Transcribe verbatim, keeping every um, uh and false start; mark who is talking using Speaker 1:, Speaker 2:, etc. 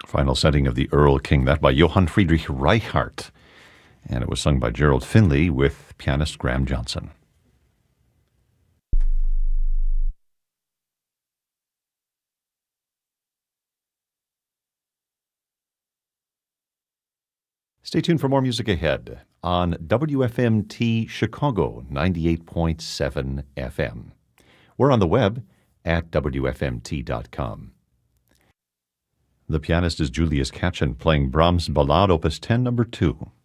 Speaker 1: Final setting of the Earl King, that by Johann Friedrich Reichardt. And it was sung by Gerald Finley with pianist Graham Johnson. Stay tuned for more music ahead on W F M T Chicago ninety-eight point seven F M. We're on the web at W F M T dot com. The pianist is Julius Katchen playing Brahms' Ballade Opus ten, number two.